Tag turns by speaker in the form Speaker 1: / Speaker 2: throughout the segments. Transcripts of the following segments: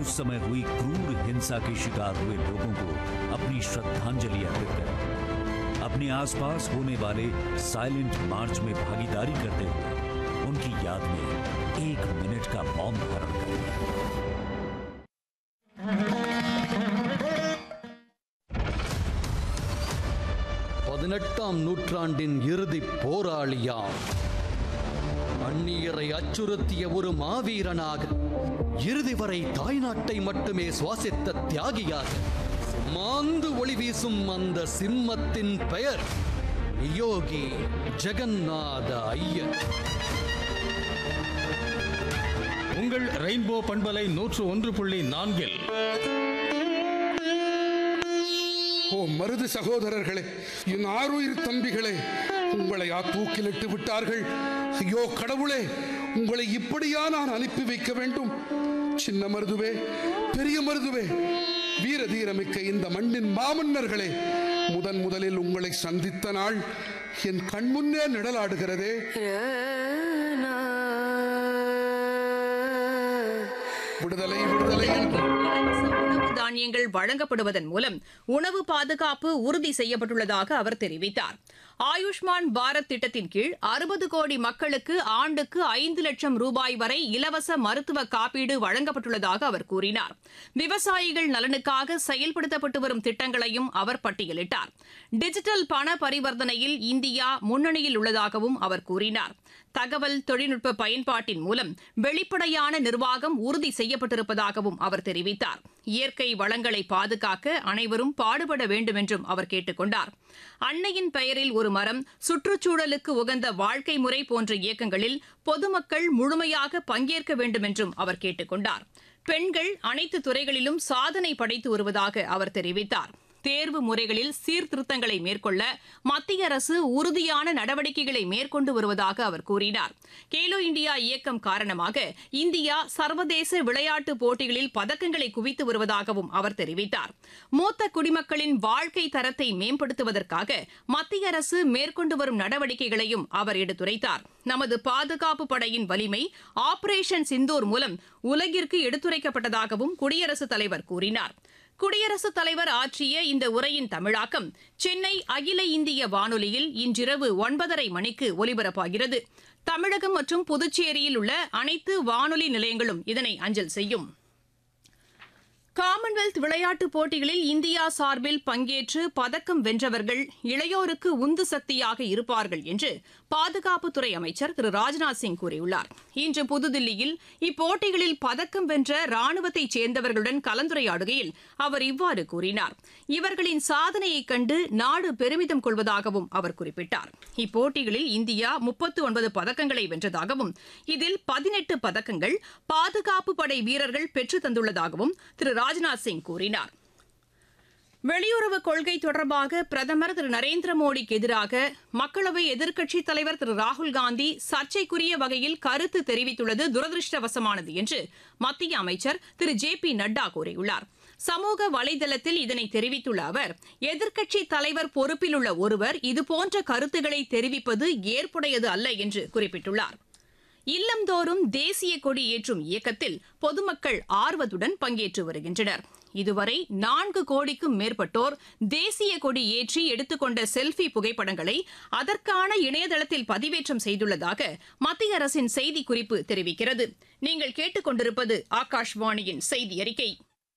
Speaker 1: उस समय हुई क्रूर हिंसा के शिकार हुए लोगों को अपनी श्रद्धांजलि अर्पित करें। अपने आसपास होने वाले साइलेंट मार्च में भागीदारी करते हुए उनकी याद में 1 मिनट का मौन धारण करें।
Speaker 2: நூற்றாண்டின் இறுதி போராளியாம் அந்நியரை அச்சுறுத்திய ஒரு மாவீரனாக, இறுதி வரை தாய்நாட்டை மட்டுமே சுவாசித்த தியாகியாக மாந்து ஒளி வீசும் அந்த சிம்மத்தின் பெயர் யோகி ஜெகநாத ஐயர்.
Speaker 3: உங்கள் ரெயின்போ பண்பலை 101.4
Speaker 4: ஓ மருது சகோதரர்களே, என் ஆருயிர் தம்பிகளே, உங்களை தூக்கிலிட்டு விட்டார்கள். ஐயோ கடவுளே, உங்களை இப்படியா நான் அனுப்பி வைக்க வேண்டும்? சின்ன மருதுவே, பெரிய மருதுவே, வீர தீரமிக்க இந்த மண்ணின் மாமன்னர்களே, முதலில் உங்களை சந்தித்த நாள் என் கண்முன்னே நிழலாடுகிறதே. விடுதலை விடுதலை
Speaker 5: தானியங்கள் வழங்கப்படுவதன் மூலம் உணவு பாதுகாப்பு உறுதி செய்யப்பட்டுள்ளதாக அவர் தெரிவித்தார். ஆயுஷ்மான் பாரத் திட்டத்தின் கீழ் 60 கோடி மக்களுக்கு ஆண்டுக்கு 5 லட்சம் ரூபாய் வரை இலவச மருத்துவ காப்பீடு வழங்கப்பட்டுள்ளதாக அவர் கூறினார். விவசாயிகள் நலனுக்காக செயல்படுத்தப்பட்டு வரும் திட்டங்களையும் அவர் பட்டியலிட்டார். டிஜிட்டல் பண பரிவர்த்தனையில் இந்தியா முன்னணியில் உள்ளதாகவும் அவர் கூறினார். தகவல் தொழில்நுட்ப பயன்பாட்டின் மூலம் வெளிப்படையான நிர்வாகம் உறுதி செய்யப்பட்டிருப்பதாகவும் அவர் தெரிவித்தார். இயற்கை வளங்களை பாதுகாக்க அனைவரும் பாடுபட வேண்டும் என்றும் அவர் கேட்டுக் கொண்டார். அன்னையின் பெயரில் ஒரு மரம், சுற்றுச்சூழலுக்கு உகந்த வாழ்க்கை முறை போன்ற இயக்கங்களில் பொதுமக்கள் முழுமையாக பங்கேற்க வேண்டும் என்றும் அவர் கேட்டுக் கொண்டார். பெண்கள் அனைத்து துறைகளிலும் சாதனை படைத்து வருவதாக அவர் தெரிவித்தார். தேர்வு முறைகளில் சீர்திருத்தங்களை மேற்கொள்ள மத்திய அரசு உறுதியான நடவடிக்கைகளை மேற்கொண்டு வருவதாக அவர் கூறினார். கேலோ இந்தியா இயக்கம் காரணமாக இந்தியா சர்வதேச விளையாட்டுப் போட்டிகளில் பதக்கங்களை குவித்து வருவதாகவும் அவர் தெரிவித்தார். மூத்த குடிமக்களின் வாழ்க்கை தரத்தை மேம்படுத்துவதற்காக மத்திய அரசு மேற்கொண்டு வரும் நடவடிக்கைகளையும் அவர் எடுத்துரைத்தார். நமது பாதுகாப்பு படையின் வலிமை ஆபரேஷன் சிந்தூர் மூலம் உலகிற்கு எடுத்துரைக்கப்பட்டதாகவும் குடியரசுத் தலைவர் கூறினார். குடியரசுத் தலைவர் ஆற்றிய இந்த உரையின் தமிழாக்கம் சென்னை அகில இந்திய வானொலியில் இன்றிரவு 9:30 மணிக்கு ஒலிபரப்பாகிறது. தமிழகம் மற்றும் புதுச்சேரியில் உள்ள அனைத்து வானொலி நிலையங்களும் இதனை அஞ்சல் செய்யும். காமன்வெல்த் விளையாட்டுப் போட்டிகளில் இந்தியா சார்பில் பங்கேற்று பதக்கம் வென்றவர்கள் இளையோருக்கு உந்து சக்தியாக இருப்பார்கள் என்று பாதுகாப்புத்துறை அமைச்சர் திரு ராஜ்நாத் சிங் கூறியுள்ளார். இன்று புதுதில்லியில் இப்போட்டிகளில் பதக்கம் வென்ற ராணுவத்தைச் சேர்ந்தவர்களுடன் கலந்துரையாடுகையில் அவர் இவ்வாறு கூறினார். இவர்களின் சாதனையைக் கண்டு நாடு பெருமிதம் கொள்வதாகவும் அவர் குறிப்பிட்டார். இப்போட்டிகளில் இந்தியா 39 பதக்கங்களை வென்றதாகவும் இதில் 18 பதக்கங்கள் பாதுகாப்பு படை வீரர்கள் பெற்றுத் தந்துள்ளதாகவும் திரு ராஜ்நாத் சிங் கூறினார். வெளியுறவு கொள்கை தொடர்பாக பிரதமர் திரு நரேந்திர மோடிக்கு எதிராக மக்களவை எதிர்க்கட்சித் தலைவர் திரு ராகுல்காந்தி சர்ச்சைக்குரிய வகையில் கருத்து தெரிவித்துள்ளது துரதிருஷ்டவசமானது என்று மத்திய அமைச்சர் திரு ஜே.பி. நட்டா கூறியுள்ளார். சமூக வலைதளத்தில் இதனை தெரிவித்துள்ள அவர், எதிர்க்கட்சித் தலைவர் பொறுப்பில் உள்ள ஒருவர் இதுபோன்ற கருத்துக்களை தெரிவிப்பது ஏற்புடையது அல்ல என்று குறிப்பிட்டுள்ளார். இல்லந்தோறும் தேசிய கொடி ஏற்றும் இயக்கத்தில் பொதுமக்கள் ஆர்வத்துடன் பங்கேற்று வருகின்றனர். இதுவரை 4 கோடிக்கும் மேற்பட்டோர் தேசிய கொடி ஏற்றி எடுத்துக்கொண்ட செல்ஃபி புகைப்படங்களை அதற்கான இணையதளத்தில் பதிவேற்றம் செய்துள்ளதாக மத்திய அரசின் செய்திக்குறிப்பு தெரிவிக்கிறது. நீங்கள் கேட்டுக்கொண்டிருப்பது ஆகாஷ்வாணியின் செய்தி அறிக்கை.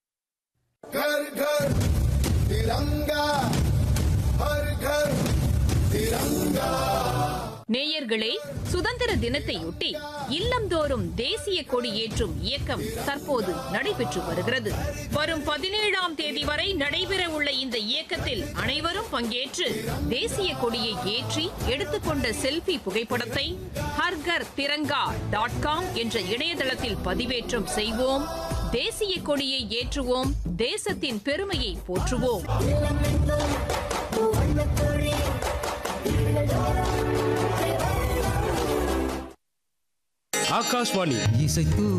Speaker 5: நேயர்களே, சுதந்திர தினத்தையொட்டி இல்லந்தோறும் தேசிய கொடி ஏற்றும் இயக்கம் தற்போது நடைபெற்று வருகிறது. வரும் 17ஆம் தேதி வரை நடைபெறவுள்ள இந்த இயக்கத்தில் அனைவரும் பங்கேற்று தேசிய கொடியை ஏற்றி எடுத்துக்கொண்ட செல்ஃபி புகைப்படத்தை harghar.com என்ற இணையதளத்தில் பதிவேற்றம் செய்வோம். தேசிய கொடியை ஏற்றுவோம். தேசத்தின் பெருமையை போற்றுவோம்.
Speaker 3: ஆகாஷ்வாணி
Speaker 6: இசைத்து